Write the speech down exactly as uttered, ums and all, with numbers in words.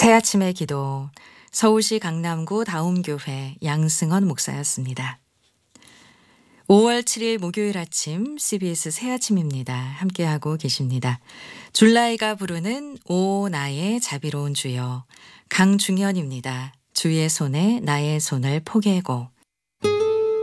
새아침의 기도, 서울시 강남구 다움교회 양승헌 목사였습니다. 오월 칠일 목요일 아침 씨비에스 새아침입니다. 함께하고 계십니다. 줄라이가 부르는 오 나의 자비로운 주여, 강중현입니다. 주의 손에 나의 손을 포개고.